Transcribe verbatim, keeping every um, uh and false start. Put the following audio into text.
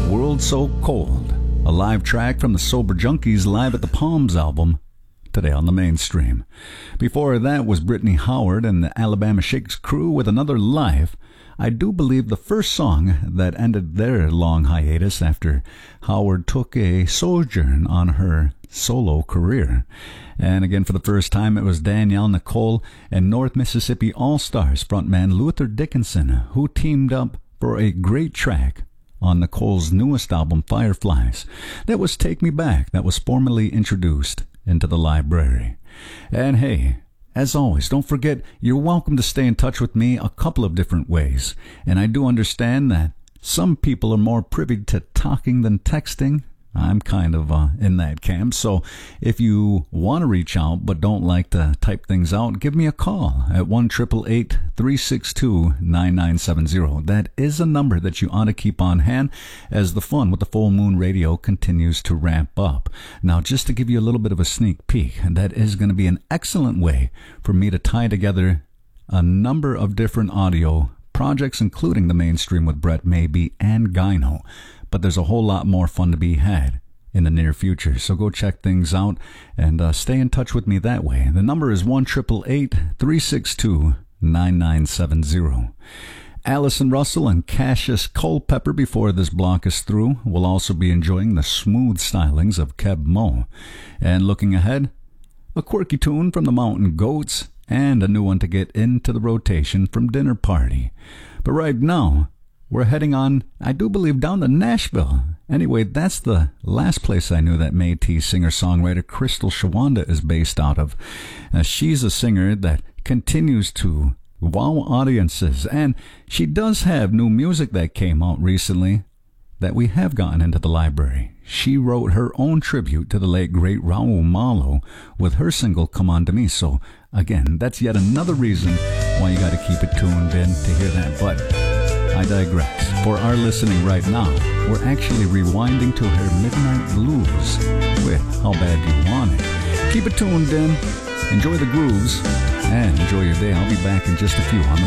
World So Cold, a live track from the Sober Junkies Live at the Palms album, today on the Mainstream. Before that was Brittany Howard and the Alabama Shakes crew with Another Life. I do believe the first song that ended their long hiatus after Howard took a sojourn on her solo career. And again, for the first time, it was Danielle Nicole and North Mississippi All-Stars frontman Luther Dickinson who teamed up for a great track on Nicole's newest album, Fireflies. That was Take Me Back, that was formally introduced into the library. And hey, as always, don't forget, you're welcome to stay in touch with me a couple of different ways. And I do understand that some people are more privy to talking than texting. I'm kind of uh, in that camp. So if you want to reach out but don't like to type things out, give me a call at one eight eight eight, three six two, nine nine seven zero. That is a number that you ought to keep on hand as the fun with the Full Moon Radio continues to ramp up. Now, just to give you a little bit of a sneak peek, that is going to be an excellent way for me to tie together a number of different audio projects, including the Mainstream with Brett Maybe and Gyno. But there's a whole lot more fun to be had in the near future. So go check things out and uh, stay in touch with me that way. The number is one eight eight eight, three six two, nine nine seven zero. Allison Russell and Cassius Culpepper, before this block is through, will also be enjoying the smooth stylings of Keb Mo. And looking ahead, a quirky tune from the Mountain Goats and a new one to get into the rotation from Dinner Party. But right now, we're heading on, I do believe, down to Nashville. Anyway, that's the last place I knew that Métis singer-songwriter Crystal Shawanda is based out of. Uh, she's a singer that continues to wow audiences, and she does have new music that came out recently that we have gotten into the library. She wrote her own tribute to the late great Raul Malo with her single Come On To Me. So again, that's yet another reason why you got to keep it tuned in to hear that. But I digress. For our listening right now, we're actually rewinding to her Midnight Blues with How Bad Do You Want It. Keep it tuned in, enjoy the grooves, and enjoy your day. I'll be back in just a few on the